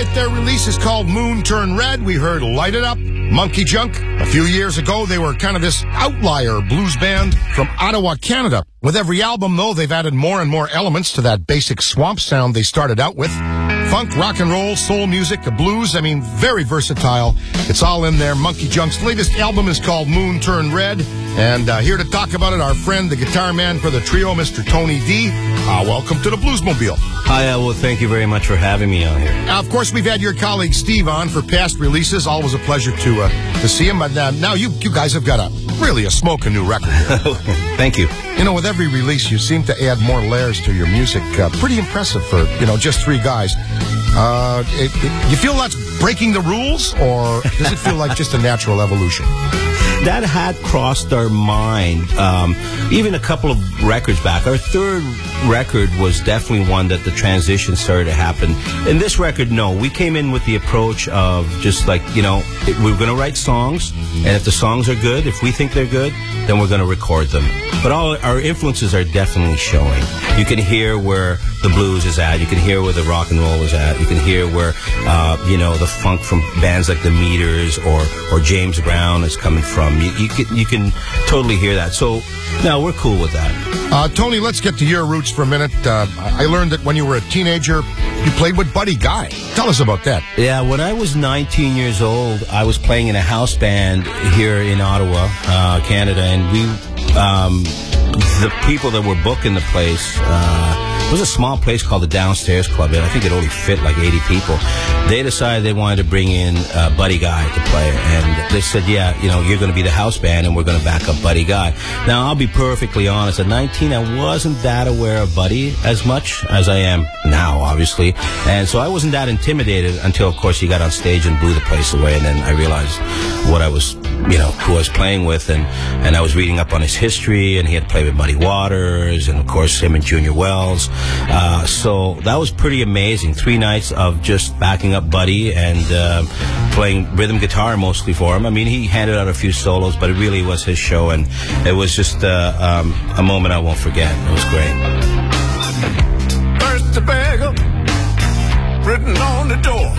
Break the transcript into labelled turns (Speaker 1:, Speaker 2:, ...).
Speaker 1: right, their release is called Moon Turn Red. We heard Light It Up, Monkey Junk. A few years ago, they were kind of this outlier blues band from Ottawa, Canada. With every album, though, they've added more and more elements to that basic swamp sound they started out with. Funk, rock and roll, soul music, the blues, very versatile. It's all in there. Monkey Junk's latest album is called Moon Turn Red. And here to talk about it, our friend, the guitar man for the trio, Mr. Tony D. Welcome to the Bluesmobile.
Speaker 2: Hi, well, thank you very much for having me on here.
Speaker 1: Of course, we've had your colleague Steve on for past releases. Always a pleasure to see him. But now you guys have got really a smoking new record here.
Speaker 2: Thank you.
Speaker 1: With every release, you seem to add more layers to your music. Pretty impressive for, just three guys. You feel that's breaking the rules, or does it feel like just a natural evolution?
Speaker 2: That had crossed our mind even a couple of records back. Our third record was definitely one that the transition started to happen. In this record, no. We came in with the approach of just like, we're going to write songs, and if the songs are good, if we think they're good, then we're going to record them. But all our influences are definitely showing. You can hear where the blues is at. You can hear where the rock and roll is at. You can hear where, the funk from bands like the Meters or James Brown is coming from. You can totally hear that. So, no, we're cool with that.
Speaker 1: Tony, let's get to your roots for a minute. I learned that when you were a teenager, you played with Buddy Guy. Tell us about that.
Speaker 2: Yeah, when I was 19 years old, I was playing in a house band here in Ottawa, Canada, and the people that were booking the place, it was a small place called the Downstairs Club, and I think it only fit like 80 people. They decided they wanted to bring in Buddy Guy to play, and they said, yeah, you're going to be the house band, and we're going to back up Buddy Guy. Now, I'll be perfectly honest. At 19, I wasn't that aware of Buddy as much as I am now, obviously, and so I wasn't that intimidated until, of course, he got on stage and blew the place away, and then I realized what I was, who I was playing with, and I was reading up on his history, and he had played with Muddy Waters, and, of course, him and Junior Wells. So that was pretty amazing. 3 nights of just backing up Buddy and playing rhythm guitar mostly for him. He handed out a few solos, but it really was his show, and it was just a moment I won't forget. It was great.
Speaker 3: First the beggar written on the door.